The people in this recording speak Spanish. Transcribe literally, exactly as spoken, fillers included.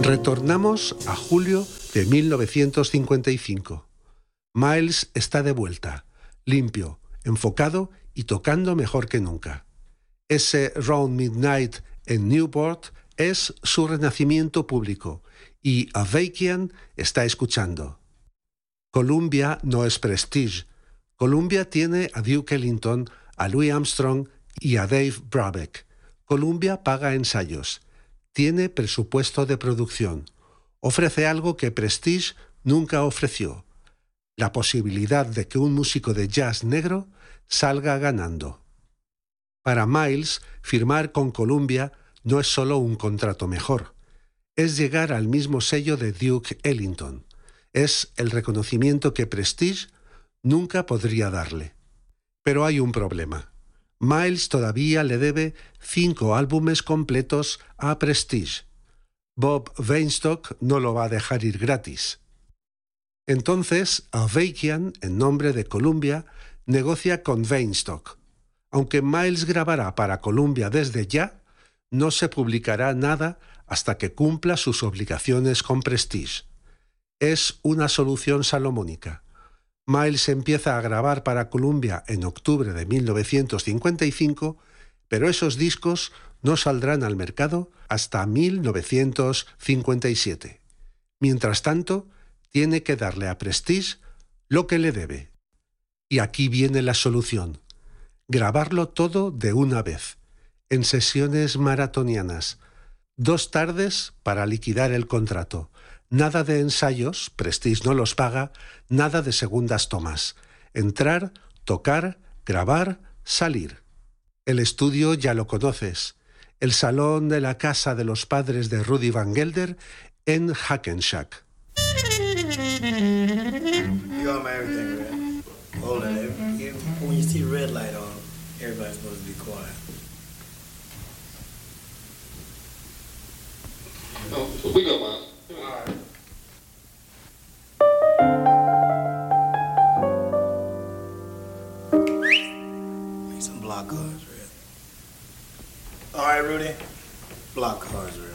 Retornamos a julio de mil novecientos cincuenta y cinco. Miles está de vuelta, limpio, enfocado y tocando mejor que nunca. Ese Round Midnight en Newport es su renacimiento público y Avakian está escuchando. Columbia no es Prestige. Columbia tiene a Duke Ellington, a Louis Armstrong y a Dave Brubeck. Columbia paga ensayos. Tiene presupuesto de producción. Ofrece algo que Prestige nunca ofreció: la posibilidad de que un músico de jazz negro salga ganando. Para Miles, firmar con Columbia no es solo un contrato mejor, es llegar al mismo sello de Duke Ellington. Es el reconocimiento que Prestige nunca podría darle. Pero hay un problema. Miles todavía le debe cinco álbumes completos a Prestige. Bob Weinstock no lo va a dejar ir gratis. Entonces, Avakian, en nombre de Columbia, negocia con Weinstock. Aunque Miles grabará para Columbia desde ya, no se publicará nada hasta que cumpla sus obligaciones con Prestige. Es una solución salomónica. Miles empieza a grabar para Columbia en octubre de mil novecientos cincuenta y cinco, pero esos discos no saldrán al mercado hasta mil novecientos cincuenta y siete. Mientras tanto, tiene que darle a Prestige lo que le debe. Y aquí viene la solución: grabarlo todo de una vez, en sesiones maratonianas. Dos tardes para liquidar el contrato. Nada de ensayos, Prestige no los paga, nada de segundas tomas. Entrar, tocar, grabar, salir. El estudio ya lo conoces. El salón de la casa de los padres de Rudy Van Gelder en Hackensack. You got my everything, Red. Hold it. You, when you see red light on, everybody's supposed to be quiet. Oh, we go, Miles. All right. Make some block cards, Red. All right, Rudy. Block cards, Red.